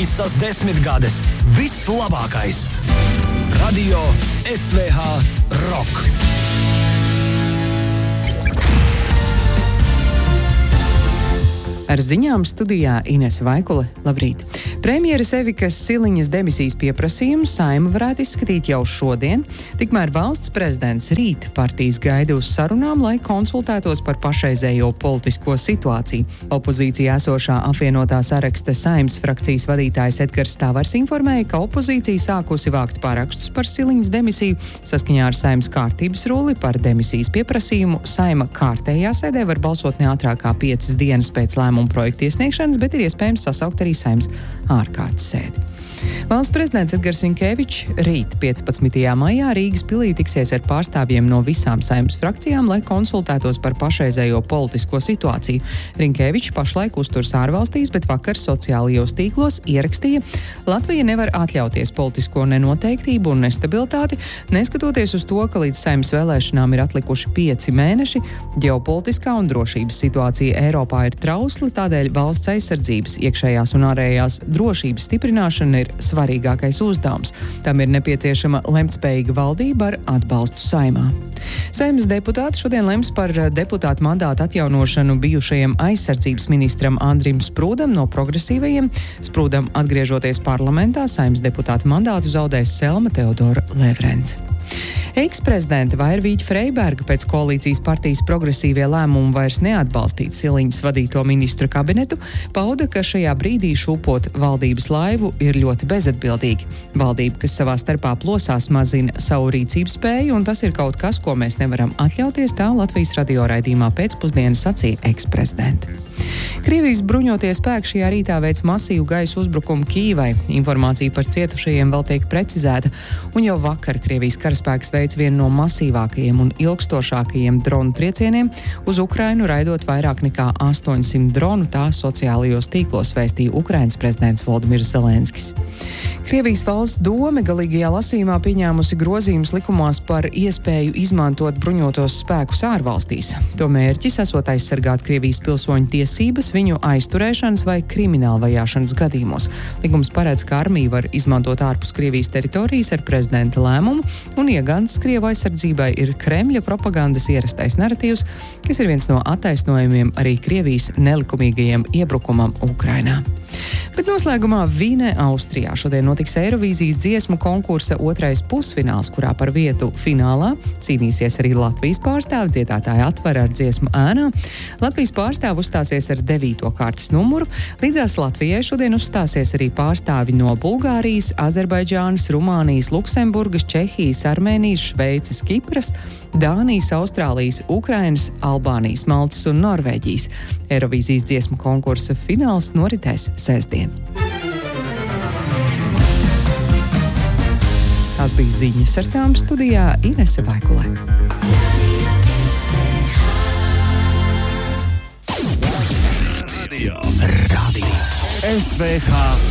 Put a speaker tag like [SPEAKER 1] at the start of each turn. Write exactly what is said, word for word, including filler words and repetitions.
[SPEAKER 1] Visas desmitgades, viss labākais. Radio S V H Rock.
[SPEAKER 2] Ar ziņām studijā Inese Vaikule. Labrīt! Premjeras Evikas Siliņas demisijas pieprasījumu Saeima varētu izskatīt jau šodien, tikmēr valsts prezidents rīt partijas gaida uz sarunām, lai konsultētos par pašreizējo politisko situāciju. Opozīcijā esošā apvienotā saraksta Saeimas frakcijas vadītājs Edgars Stāvars informēja, ka opozīcija sākusi vākt pārakstus par Siliņas demisiju. Saskaņā ar Saeimas kārtības rulli par demisijas pieprasījumu Saeima kārtējā sēdē var balsot ne ātrāk kā piecas dienas pēc lēmuma projekta iesniegšanas, bet ir iespējams sasaukt arī Saeimas ārkārtas sēdi. Valsts prezidents Edgars Rinkevičs rīt piecpadsmitajā maijā Rīgas pilī tiksies ar pārstāvjiem no visām Saeimas frakcijām, lai konsultētos par pašreizējo politisko situāciju. Rinkevičs pašlaik uzturas ārvalstīs, bet vakar sociālajos tīklos ierakstīja: Latvija nevar atļauties politisko nenoteiktību un nestabilitāti, neskatoties uz to, ka līdz Saeimas vēlēšanām ir atlikuši pieci mēneši. Ģeopolitiskā un drošības situācija Eiropā ir trausla, tādēļ valsts aizsardzības, iekšējās un ārējās drošības stiprināšana ir svarīgākais uzdevums. Tam ir nepieciešama lemtspējīga valdība ar atbalstu Saeimā. Saeimas deputāti šodien lems par deputātu mandātu atjaunošanu bijušajam aizsardzības ministram Andrim Sprūdam no progresīvajiem. Sprūdam atgriežoties parlamentā, Saeimas deputātu mandātu zaudēs Selma Teodora Levrence. Eksprezidente Vairvīķa Freiberga pēc koalīcijas partijas progresīvie lēmumu vairs neatbalstīt Siliņas vadīto ministru kabinetu, pauda, ka šajā brīdī šūpot valdības laivu ir ļoti bezatbildīgi. Valdība, kas savā starpā plosās, mazina savu rīcības spēju, un tas ir kaut kas, ko mēs nevaram atļauties, tā Latvijas radio raidījumā pēcpusdienas sacīja eksprezidente. Krievijas bruņotie spēki šajā rītā veic masīvu gaisa uzbrukumu Kīvai. Informācija par cietušajiem vēl tiek precizēta, un jau vakar Krievijas karaspēks veic vienu no masīvākajiem un ilgstošākajiem dronu triecieniem uz Ukrainu, raidot vairāk nekā astoņsimt dronu, tā sociālajos tīklos vēstīja Ukrainas prezidents Volodimirs Zelenskis. Krievijas valsts dome galīgajā lasījumā pieņēmusi grozījumus likumās par iespēju izmantot bruņotos spēkus ārvalstīs. To mērķis esot aizsargāt Krievijas pilsoņu tiesības viņu aizturēšanas vai krimināla vajāšanas gadījumos. Likums paredz, ka armija var izmantot ārpus Krievijas teritorijas ar prezidenta lēmumu, un iegāns Krievu aizsardzībai ir Kremļa propagandas ierastais naratīvs, kas ir viens no attaisnojumiem arī Krievijas nelikumīgajiem iebrukumam Ukrainā. Bet noslēgumā Vīnē, Austrijā šodien notiks Eirovīzijas dziesmu konkursa otrais pusfināls, kurā par vietu finālā cīnīsies arī Latvijas pārstāvi. Dziedātāji atver ar dziesmu Ēnā. Latvijas pārstāvi uzstāsies ar devīto kārtas numuru. Līdzās Latvijai šodien uzstāsies arī pārstāvi no Bulgārijas, Azerbaidžānas, Rumānijas, Luksemburgas, Čehijas, Armēnijas, Šveices, Kipras, Dānijas, Austrālijas, Ukrainas, Albānijas, Maltas un Norvēģijas. Eirovīzijas dziesmu konkursa fināls noritēs sestdien. Tās bija ziņas, ar tām studijā Inese Vaikule.
[SPEAKER 1] Radio S V H